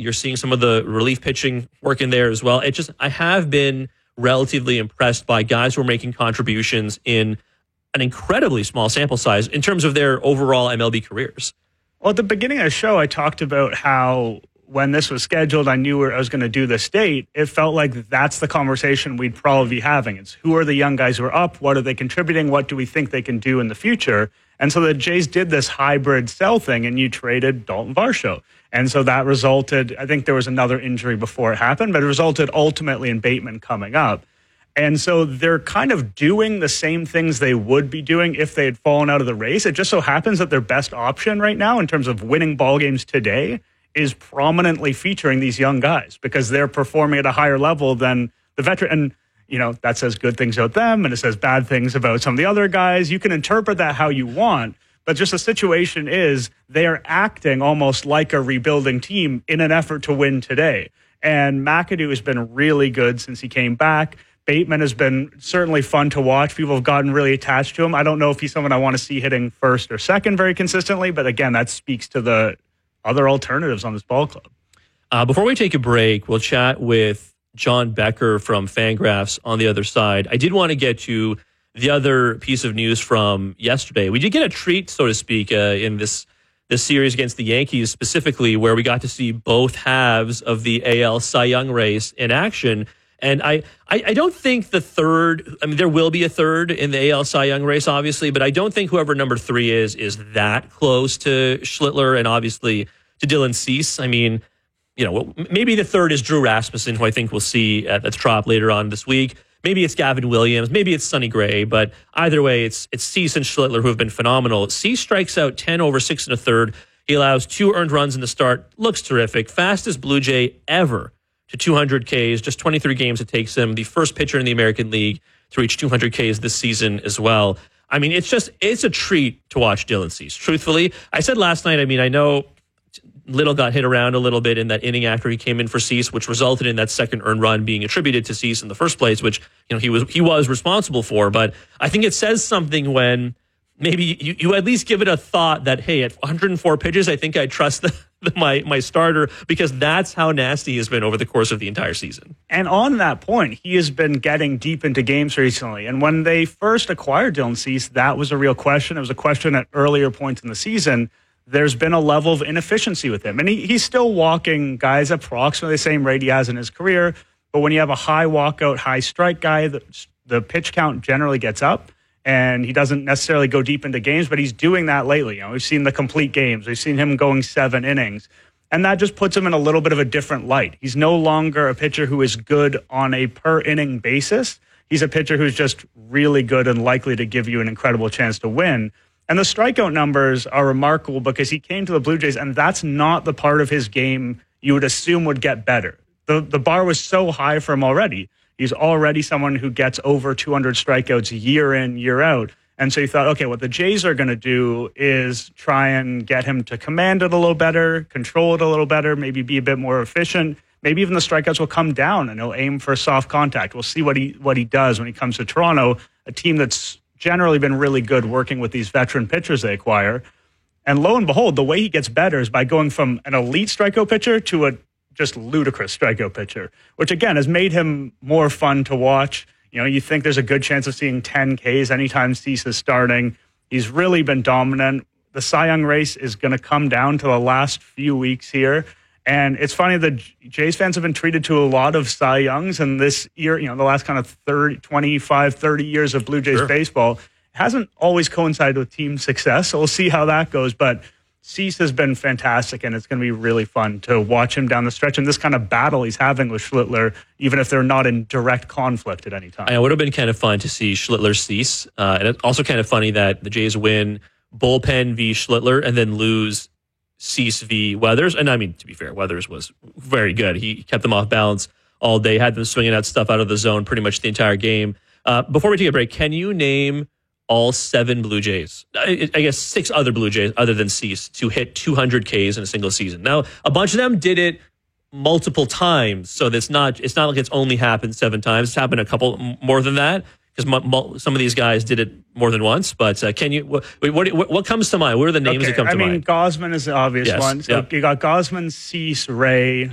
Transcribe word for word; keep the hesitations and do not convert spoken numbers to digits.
You're seeing some of the relief pitching work in there as well. It just, I have been relatively impressed by guys who are making contributions in an incredibly small sample size in terms of their overall M L B careers. Well, at the beginning of the show, I talked about how when this was scheduled, I knew I was going to do this date. It felt like that's the conversation we'd probably be having. It's who are the young guys who are up? What are they contributing? What do we think they can do in the future? And so the Jays did this hybrid sell thing, and you traded Dalton Varsho. And so that resulted, I think there was another injury before it happened, but it resulted ultimately in Bateman coming up. And so they're kind of doing the same things they would be doing if they had fallen out of the race. It just so happens that their best option right now in terms of winning ball games today is prominently featuring these young guys because they're performing at a higher level than the veteran. And, you know, that says good things about them and it says bad things about some of the other guys. You can interpret that how you want, but just the situation is they are acting almost like a rebuilding team in an effort to win today. And McAdoo has been really good since he came back. Bateman has been certainly fun to watch. People have gotten really attached to him. I don't know if he's someone I want to see hitting first or second very consistently, but again, that speaks to the other alternatives on this ball club. Uh, before we take a break, we'll chat with John Becker from Fangraphs on the other side. I did want to get to the other piece of news from yesterday. We did get a treat, so to speak, uh, in this this series against the Yankees specifically, where we got to see both halves of the A L Cy Young race in action. And I, I, I don't think the third, I mean, there will be a third in the A L Cy Young race, obviously, but I don't think whoever number three is, is that close to Schlittler and obviously to Dylan Cease. I mean, you know, maybe the third is Drew Rasmussen, who I think we'll see at the Trop later on this week. Maybe it's Gavin Williams. Maybe it's Sonny Gray. But either way, it's it's Cease and Schlittler who have been phenomenal. Cease strikes out ten over six and a third. He allows two earned runs in the start. Looks terrific. Fastest Blue Jay ever to two hundred Ks. Just twenty-three games it takes him. The first pitcher in the American League to reach two hundred Ks this season as well. I mean, it's just, it's a treat to watch Dylan Cease. Truthfully, I said last night, I mean, I know Little got hit around a little bit in that inning after he came in for Cease, which resulted in that second earned run being attributed to Cease in the first place, which, you know, he was he was responsible for. But I think it says something when maybe you, you at least give it a thought that, hey, at one hundred four pitches, I think I trust the, the, my my starter, because that's how nasty he has been over the course of the entire season. And on that point, he has been getting deep into games recently. And when they first acquired Dylan Cease, that was a real question. It was a question at earlier points in the season. There's been a level of inefficiency with him. And he, he's still walking guys approximately the same rate he has in his career. But when you have a high walkout, high strike guy, the, the pitch count generally gets up. And he doesn't necessarily go deep into games, but he's doing that lately. You know, we've seen the complete games. We've seen him going seven innings. And that just puts him in a little bit of a different light. He's no longer a pitcher who is good on a per inning basis. He's a pitcher who's just really good and likely to give you an incredible chance to win. And the strikeout numbers are remarkable because he came to the Blue Jays, and that's not the part of his game you would assume would get better. The the bar was so high for him already. He's already someone who gets over two hundred strikeouts year in, year out. And so you thought, okay, what the Jays are going to do is try and get him to command it a little better, control it a little better, maybe be a bit more efficient. Maybe even the strikeouts will come down and he'll aim for soft contact. We'll see what he what he does when he comes to Toronto, a team that's generally been really good working with these veteran pitchers they acquire. And lo and behold, the way he gets better is by going from an elite strikeout pitcher to a just ludicrous strikeout pitcher, which again has made him more fun to watch. You know, you think there's a good chance of seeing ten Ks anytime Cease is starting. He's really been dominant. The Cy Young race is going to come down to the last few weeks here. And it's funny that Jays fans have been treated to a lot of Cy Youngs, and this year, you know, the last kind of thirty, twenty-five, thirty years of Blue Jays sure. baseball hasn't always coincided with team success. So we'll see how that goes. But Cease has been fantastic, and it's going to be really fun to watch him down the stretch and this kind of battle he's having with Schlittler, even if they're not in direct conflict at any time. It would have been kind of fun to see Schlittler Cease. Uh, and it's also kind of funny that the Jays win bullpen v. Schlittler and then lose Cease v. Weathers. And I mean, to be fair, Weathers was very good. He kept them off balance all day, had them swinging out stuff out of the zone pretty much the entire game. Uh, before we take a break, can you name all seven Blue Jays, I, I guess six other Blue Jays other than Cease, to hit two hundred Ks in a single season? Now, a bunch of them did it multiple times, so that's not, it's not like it's only happened seven times. It's happened a couple more than that, because some of these guys did it more than once. But uh, can you, what, what what comes to mind? What are the names okay, that come to I mean, mind? Gausman is the obvious yes, one. So yep. you got Gausman, Cease, Ray,